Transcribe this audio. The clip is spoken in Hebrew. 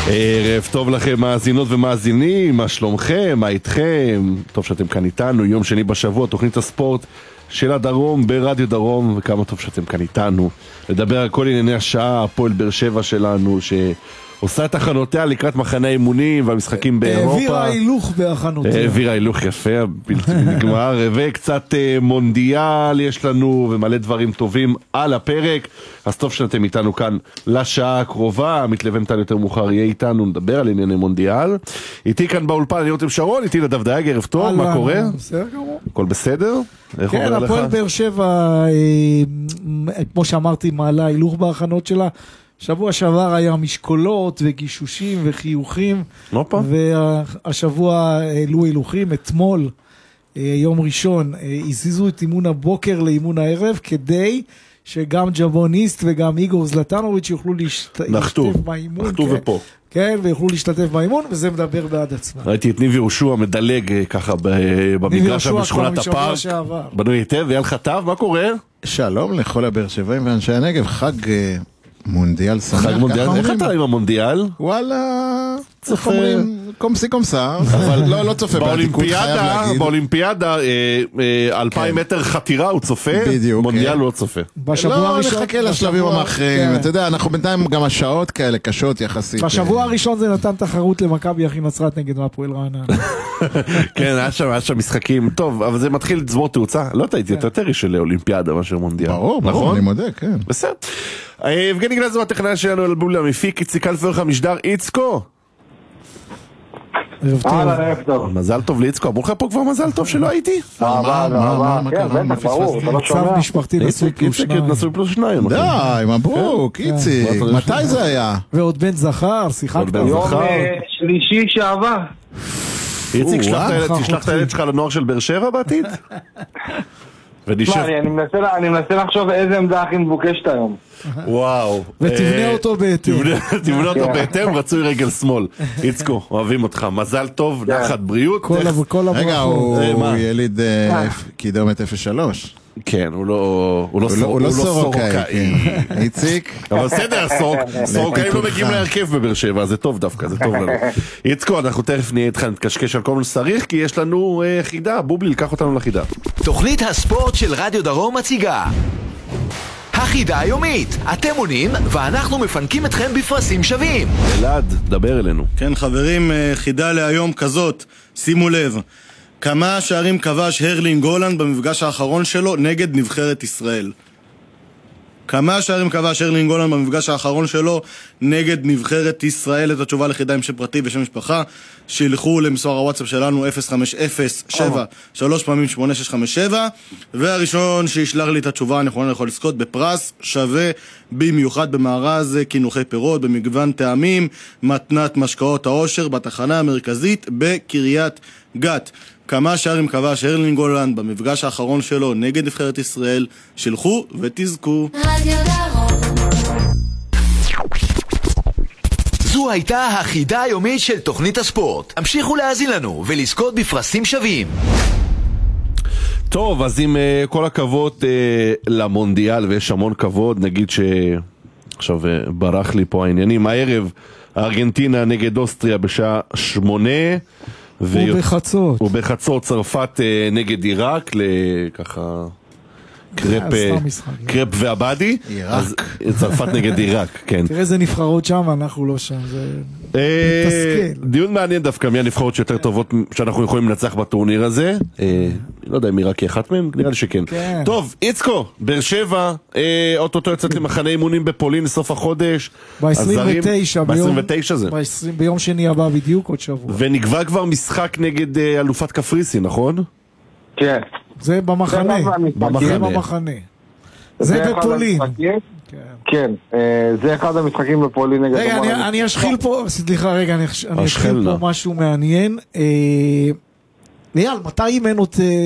ערב טוב לכם מאזינות ומאזינים, מה שלומכם, מה איתכם? טוב שאתם כאן איתנו, יום שני בשבוע, תוכנית הספורט של הדרום ברדיו דרום, וכמה טוב שאתם כאן איתנו לדבר על כל ענייני השעה, הפועל באר שבע שלנו שעושה את הכנותיה לקראת מחנה אימונים והמשחקים באירופה. העבירה הילוך בהכנותיה. העבירה הילוך יפה, בלתי נגמר, וקצת מונדיאל יש לנו ומלא דברים טובים על הפרק. אז טוב שאתם איתנו כאן לשעה הקרובה, מתלווה איתנו יותר מאוחר יהיה איתנו, נדבר על ענייני מונדיאל. איתי כאן באולפן אני רותם שרון, איתי נדב דייג, ערב טוב, מה קורה? בסדר גמור. הכל בסדר? כן, הפועל באר שבע, כמו שאמרתי, מעלה הילוך בהכנות שלה. שבוע שעבר היה משקולות וגישושים וחיוכים, והשבוע העלו הילוכים. אתמול, יום ראשון, הזיזו את אימון הבוקר לאימון הערב, כדי שגם ג'בוניסט וגם איגור זלטנוביץ' יוכלו להשתתף באימון. נחתו ופה. כן, ויוכלו להשתתף באימון, וזה מדבר בעד עצמה. ראיתי את ניב יהושע מדלג ככה במגרש בשכונת הפארק. בנו היטב, ויאל חטב, מה קורה? שלום לכל הבאר שבעים ואנשי הנגב, חג מונדיאל שמח. חג מונדיאל, איך אתה עם המונדיאל? וואלה, איך אומרים, קומסי קומסה, אבל לא צופה בעתיקות, חייב להגיד. באולימפיאדה, 2,000 מטר חתירה הוא צופה, מונדיאל הוא לא צופה. לא, נחכה לשלבים המאחרים, אתה יודע, אנחנו בינתיים גם השעות כאלה קשות יחסית. בשבוע הראשון זה נתן תחרות למכבי אחי נצרת נגד הפועל רעננה. כן, היה שם משחקים, טוב, אבל זה מתחיל לצבור תאוצה, לא תהייתי, אתה יותר איש של אולימפיאדה מאשר מונדיאל. ברור, אני מודה, כן. בסדר. יבגני גלזר, הטכנאי שלנו על בול המפיק, איציק אלפרח המשדר, איצקו. ערב טוב. מזל טוב לאיצקו, אמרו לך פה כבר מזל טוב שלא הייתי? מה כן, בטח, ברור, אתה לא שומע. משפחתי נשוי פלוס 2. נשוי פלוס 2. די, מברוק, איציק, מתי זה היה? ועוד בן זכר, שיחקת. יום שלישי שעבר. איציק, תשלח את הילד שלך לנוער של באר שבע בעתיד? אני מנסה לחשוב איזה עמדה הכי מבוקשת היום. וואו. ותבנה אותו בהתאם. תבנה אותו בהתאם, רצוי רגל שמאל. איצקו, אוהבים אותך, מזל טוב, נחת בריאות. רגע, הוא יליד קידומת 03. כן, הוא לא סורוקאי. איציק. אבל בסדר, סורוקאים לא מגיעים להרכב בבאר שבע, זה טוב דווקא, זה טוב לנו. איצקו, אנחנו תכף נהיה איתך נתקשקש על כל מה שצריך, כי יש לנו חידה, בובלי, לקח אותנו לחידה. תוכנית הספורט של רדיו דרום מציגה החידה היומית. אתם עונים ואנחנו מפנקים אתכם בפרסים שווים. אלעד, דבר אלינו. כן חברים, חידה להיום כזאת, שימו לב, כמה שערים כבש הרלינג הולנד במפגש האחרון שלו נגד נבחרת ישראל? כמה שערים כבש הרלינג הולנד במפגש האחרון שלו נגד נבחרת ישראל? את התשובה לחידה עם שם פרטי ושם משפחה שילכו למספר הוואטסאפ שלנו 0507-3 והראשון שישלח לי את התשובה הנכונה יכול לזכות בפרס שווה במיוחד במארז קינוחי פירות במגוון טעמים, מתנת משקאות העושר בתחנה המרכזית בקריית גת. כמה שערים כבש הרלינג הולנד במפגש האחרון שלו נגד נבחרת ישראל? שלחו ותזכו. זו הייתה החידה היומית של תוכנית הספורט. המשיכו להאזין לנו ולזכות בפרסים שווים. טוב, אז עם כל הכבוד למונדיאל, ויש המון כבוד, נגיד שעכשיו ברח לי פה הערב ארגנטינה נגד אוסטריה בשעה 8 ובחצות צרפת נגד עיראק, לככה קרפ ואבדי. צרפת נגד עיראק, כן. תראה איזה נבחרות שם, אנחנו לא שם, זה מתסכל. דיון מעניין דווקא, מי הנבחרות שיותר טובות שאנחנו יכולים לנצח בטורניר הזה. לא יודע אם עיראק היא אחת מהם, נראה לי שכן. טוב, איצקו, באר שבע, אוטוטו יוצאת למחנה אימונים בפולין לסוף החודש. ב-29 זה. ביום שני הבא בדיוק, עוד שבוע. ונקבע כבר משחק נגד אלופת קפריסין, נכון? כן. זה במחנה. זה בפולין. כן, זה אחד המשחקים בפולין נגד... רגע, אני אשחיל פה, סליחה רגע, אני אשחיל פה משהו מעניין. ליאל, מתי אימן אותי